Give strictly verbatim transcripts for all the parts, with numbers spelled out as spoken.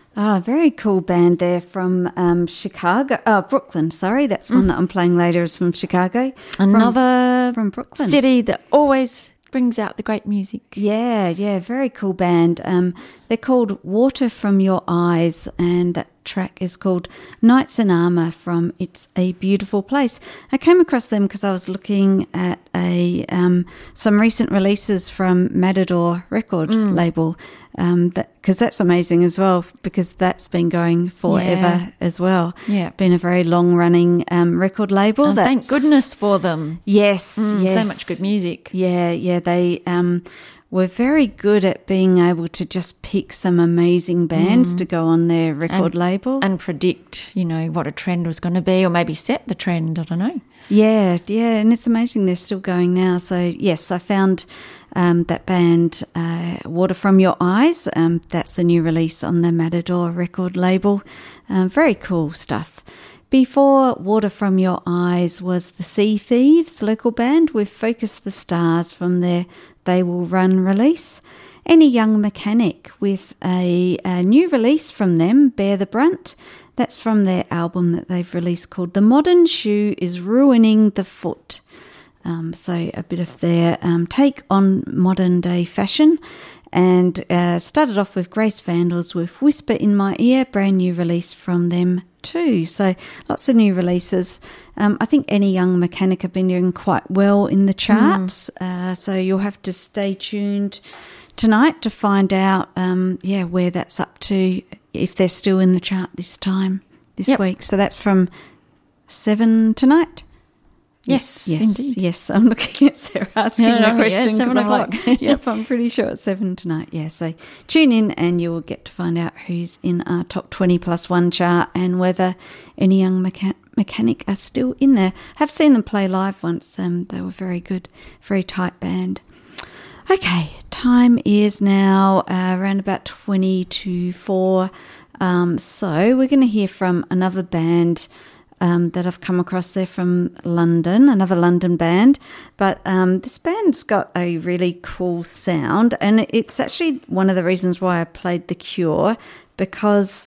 Ah, very cool band there from um, Chicago, oh, Brooklyn, sorry. That's one mm. that I'm playing later is from Chicago. Another from, from Brooklyn. City that always brings out the great music. Yeah, yeah, very cool band. Um, they're called Water From Your Eyes, and that track is called Knights in Armour from It's a Beautiful Place. I came across them because I was looking at a um, some recent releases from Matador record mm. label, um, that because that's amazing as well, because that's been going forever yeah. as well. Yeah, been a very long running um, record label. And thank goodness for them. Yes, mm, yes, so much good music. Yeah, yeah, they. Um, We're very good at being able to just pick some amazing bands mm. to go on their record and, label. And predict, you know, what a trend was going to be, or maybe set the trend, I don't know. Yeah, yeah, and it's amazing they're still going now. So, yes, I found um, that band, uh, Water From Your Eyes. Um, that's a new release on the Matador record label. Um, very cool stuff. Before Water From Your Eyes was the Sea Thieves local band with Focus the Stars from their They Will Run release. Any Young Mechanic with a, a new release from them, Bear the Brunt. That's from their album that they've released called The Modern Shoe is Ruining the Foot. Um, so a bit of their um, take on modern day fashion. And uh, started off with Grace Vandals with Whisper in My Ear, brand new release from them too. So lots of new releases. Um, I think Any Young Mechanic have been doing quite well in the charts. Mm. Uh, so you'll have to stay tuned tonight to find out, um, yeah, where that's up to, if they're still in the chart this time, this yep. week. So that's from seven tonight. Yes, yes, indeed. Yes, I'm looking at Sarah asking yeah, the no, question. Yeah, seven o'clock. Like, yep, I'm pretty sure it's seven tonight. Yeah, so tune in and you will get to find out who's in our top twenty plus one chart and whether Any Young Mecha- Mechanic are still in there. I've seen them play live once. Um, they were very good, very tight band. Okay, time is now uh, around about twenty to four. Um, so we're going to hear from another band Um, that I've come across. There from London, another London band. But um, this band's got a really cool sound, and it's actually one of the reasons why I played The Cure, because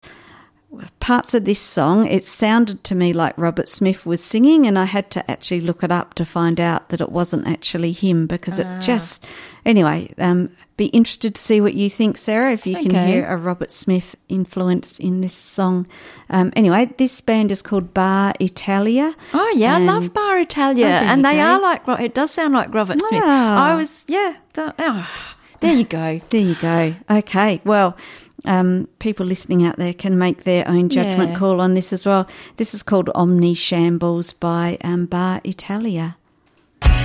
parts of this song, it sounded to me like Robert Smith was singing, and I had to actually look it up to find out that it wasn't actually him, because ah. it just... Anyway, um, be interested to see what you think, Sarah, if you okay. can hear a Robert Smith influence in this song. Um, anyway, this band is called Bar Italia. Oh, yeah, I love Bar Italia. Oh, and they go. are like... It does sound like Robert oh. Smith. I was... Yeah. The, oh, there you go. There you go. Okay, well... Um, people listening out there can make their own judgment yeah. call on this as well. This is called Omni Shambles by um, Bar Italia.